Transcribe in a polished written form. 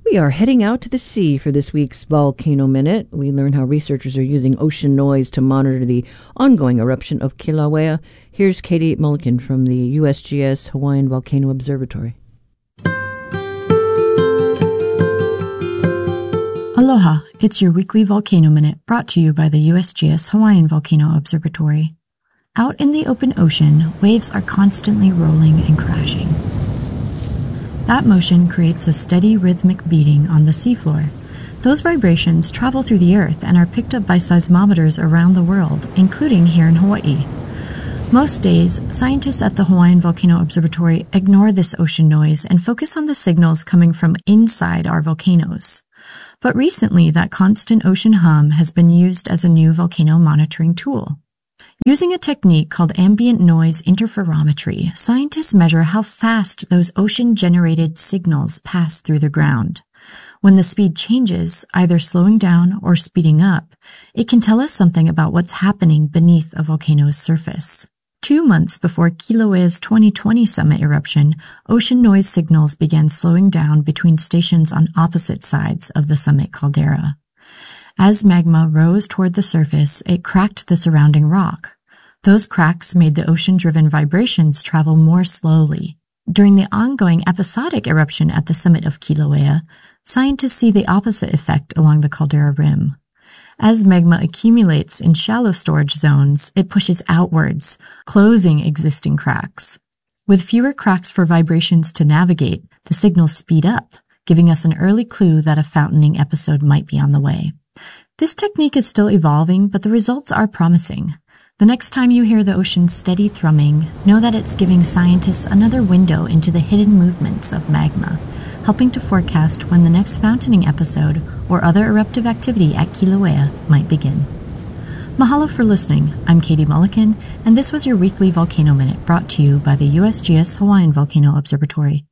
We are heading out to the sea for this week's Volcano Minute. We learn how researchers are using ocean noise to monitor the ongoing eruption of Kilauea. Here's Katie Mulliken from the USGS Hawaiian Volcano Observatory. Aloha, it's your weekly Volcano Minute brought to you by the USGS Hawaiian Volcano Observatory. Out in the open ocean, waves are constantly rolling and crashing. That motion creates a steady rhythmic beating on the seafloor. Those vibrations travel through the earth and are picked up by seismometers around the world, including here in Hawaii. Most days, scientists at the Hawaiian Volcano Observatory ignore this ocean noise and focus on the signals coming from inside our volcanoes. But recently, that constant ocean hum has been used as a new volcano monitoring tool. Using a technique called ambient noise interferometry, scientists measure how fast those ocean-generated signals pass through the ground. When the speed changes, either slowing down or speeding up, it can tell us something about what's happening beneath a volcano's surface. 2 months before Kilauea's 2020 summit eruption, ocean noise signals began slowing down between stations on opposite sides of the summit caldera. As magma rose toward the surface, it cracked the surrounding rock. Those cracks made the ocean-driven vibrations travel more slowly. During the ongoing episodic eruption at the summit of Kilauea, scientists see the opposite effect along the caldera rim. As magma accumulates in shallow storage zones, it pushes outwards, closing existing cracks. With fewer cracks for vibrations to navigate, the signals speed up, giving us an early clue that a fountaining episode might be on the way. This technique is still evolving, but the results are promising. The next time you hear the ocean's steady thrumming, know that it's giving scientists another window into the hidden movements of magma, helping to forecast when the next fountaining episode or other eruptive activity at Kilauea might begin. Mahalo for listening. I'm Katie Mulliken, and this was your weekly Volcano Minute brought to you by the USGS Hawaiian Volcano Observatory.